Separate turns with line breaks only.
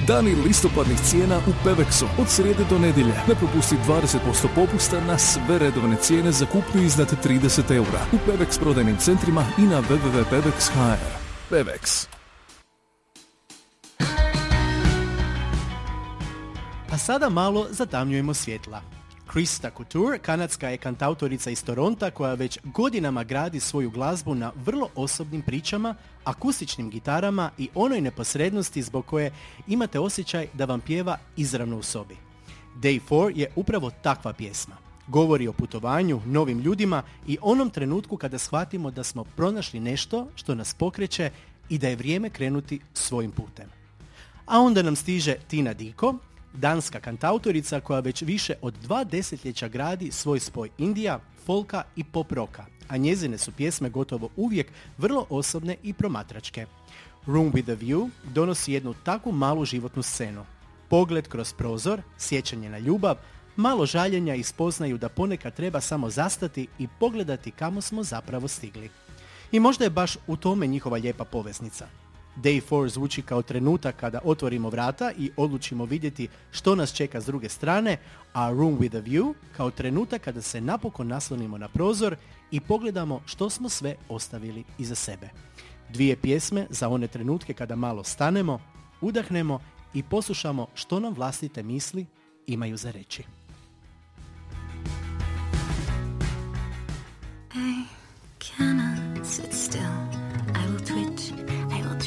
Dani listopadnih cijena u Pevexu. Od srijede do nedjelje. Ne propusti 20% popusta na sve redovne cijene za kupnju iznad 30 eura. U Pevex prodajnim centrima i na www.pevex.hr. Pevex.
A sada malo zatamnjujemo svjetla. Krista Couture, kanadska je kantautorica iz Toronta koja već godinama gradi svoju glazbu na vrlo osobnim pričama, akustičnim gitarama i onoj neposrednosti zbog koje imate osjećaj da vam pjeva izravno u sobi. Day 4 je upravo takva pjesma. Govori o putovanju, novim ljudima i onom trenutku kada shvatimo da smo pronašli nešto što nas pokreće i da je vrijeme krenuti svojim putem. A onda nam stiže Tina Diko, danska kantautorica koja već više od 2 desetljeća gradi svoj spoj indija, folka i pop roka, a njezine su pjesme gotovo uvijek vrlo osobne i promatračke. Room with a View donosi jednu takvu malu životnu scenu. Pogled kroz prozor, sjećanje na ljubav, malo žaljenja i spoznaju da ponekad treba samo zastati i pogledati kamo smo zapravo stigli. I možda je baš u tome njihova lijepa poveznica. Day 4 zvuči kao trenutak kada otvorimo vrata i odlučimo vidjeti što nas čeka s druge strane, a Room with a View kao trenutak kada se napokon naslonimo na prozor i pogledamo što smo sve ostavili iza sebe. 2 pjesme za one trenutke kada malo stanemo, udahnemo i poslušamo što nam vlastite misli imaju za reći.